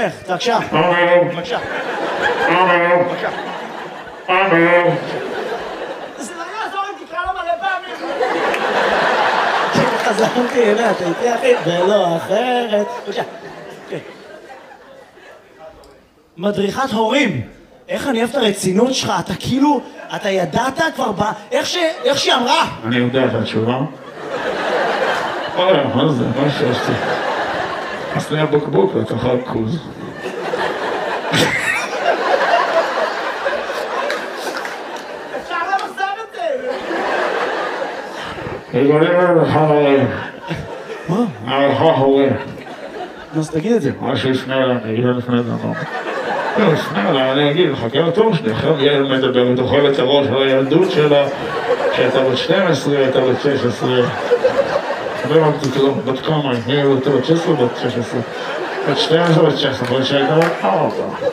ממך, בבקשה. בבקשה. בבקשה. זה לא יעזור אם תקרא לו מלא פעמים. חזרתי אליה, אתה איתי אחי, ולא אחרת. בבקשה. מדריכת הורים. איך אני אוהב את הרצינות שלך, אתה כאילו, אתה ידעת כבר איך שהיא אמרה. אני יודע את התשובה. מה זה? מה שעשתי? עשני הבוקבוק לתוכל קוז. אפשר למחזר את זה. יגולים למחה הורים. מה? המחה הורים. אז תגיד את זה. מה שיפנה אליי, אני אגיד לפני דבר. לא, יפנה אליי, אני אגיד, חכה לתור שלי, עכשיו ילד מדבר, תאכל את הראש על הילדות שלה, שהייתה בת 12, הייתה בת 16. לא אמרתי כלום, בת כמה, היא הייתה בת 16 או בת 16? בת 12 או בת 16, שהייתה בת 4.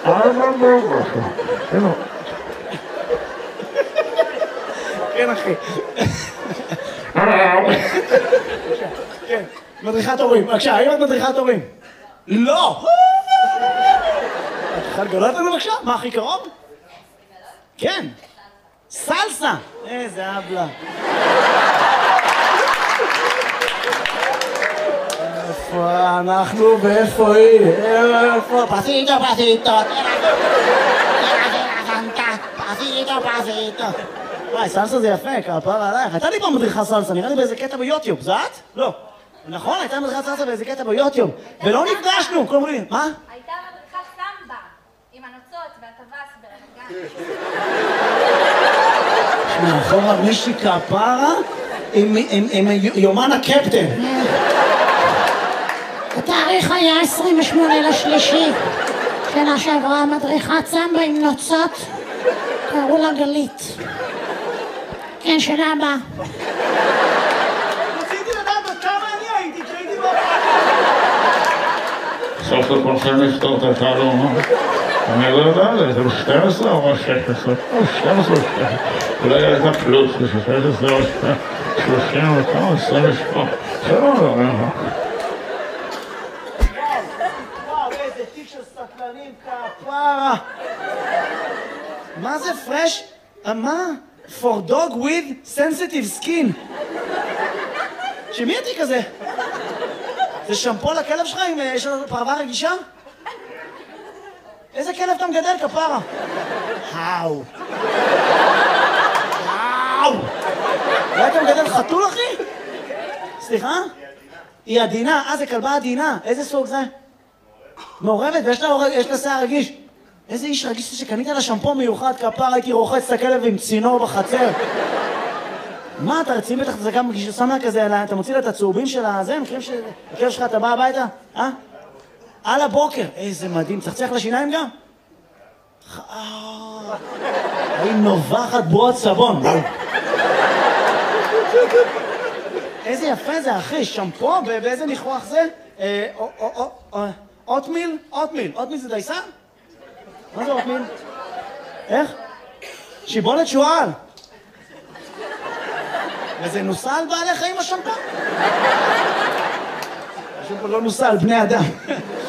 כן, אחי. כן, מדריכת הורים. בבקשה, האם את מדריכת הורים? לא! את יכולה לגלות לנו בבקשה? מה הכי קרוב? כן. סלסה! איזה אבלה. איפה אנחנו ואיפה היא? איפה? פסיטו, פסיטו. פסיטו. וואי, סלסה זה יפה, כפרה עלייך. הייתה לי פעם מדריכה סלסה, נראה לי באיזה קטע ביוטיוב. זה את? לא. נכון, הייתה מדריכת סלסה באיזה קטע ביוטיוב. ולא נפגשנו, כל אומרים, מה? הייתה מדריכת סמבה, עם הנוצות והטווס ברמת גן. מאחורה מישהי כפרה עם יומן הקפטן. התאריך היה 28/3. שנה שעברה מדריכת סמבה עם נוצות, קראו לה גלית. כן, שנה הבאה. רציתי לדעת עד כמה אני הייתי כשהייתי בו. סוף לכולכם לפתור את התעלומה. אני לא יודע, זה 12 או 16? 12 או 16. אולי הייתה פלוס, 16 או 30 או כמה, 28. זה לא יודע. וואו, איזה תיק של סטלנים כפרה. מה זה פרש? מה? For dog with sensitive skin. שמי התיק הזה? זה שמפו לכלב שלך אם יש לנו פרווה רגישה? איזה כלב אתה מגדל כפרה? האו. אולי אתה מגדל חתול אחי? סליחה? היא עדינה, זה כלבה עדינה, איזה סוג זה? מעורבת ויש לה שיער רגיש. איזה איש רגיש שקנית לה שמפו מיוחד כפר, הייתי רוחץ את הכלב עם צינור בחצר. מה, אתה רציני בטח, זה גם שם לה כזה, אתה מוציא לה את הצהובים של הזה, מכירים שהכלב שלך, אתה בא הביתה? על הבוקר, איזה מדהים, צחצח לשיניים גם? היא נובחת בועות סבון. איזה יפה זה אחי, שמפו, באיזה ניחוח זה? אוטמיל? אוטמיל זה דייסה? מה זה אוטמיל? איך? שיבולת שועל. וזה נוסע על בעלי חיים השמפו? השמפו לא נוסע על בני אדם.